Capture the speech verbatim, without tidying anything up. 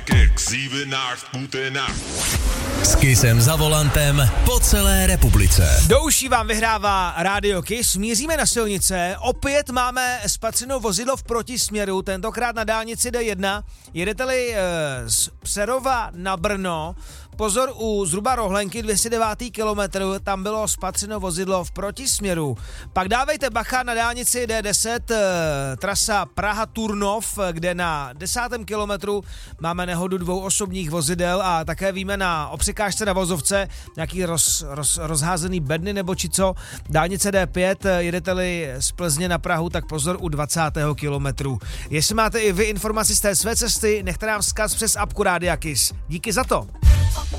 S Kissem za volantem po celé republice. Douší vám vyhrává Radio Kiss, míříme na silnice, opět máme spatřenou vozidlo v protisměru, tentokrát na dálnici D jedna, jedete-li e, z Přerova na Brno, pozor, u zhruba Rohlenky dvě stě devět kilometrů, tam bylo spatřeno vozidlo v protisměru. Pak dávejte bacha na dálnici D deset, e, trasa Praha-Turnov, kde na desátém kilometru máme nehodu dvou osobních vozidel a také víme na o překážce na vozovce nějaký roz, roz, rozházený bedny nebo či co. Dálnice D pět, jedete-li z Plzně na Prahu, tak pozor u dvacátého kilometru. Jestli máte i vy informaci z té své cesty, nechte nám vzkaz přes apku Rádia Kiss. Díky za to.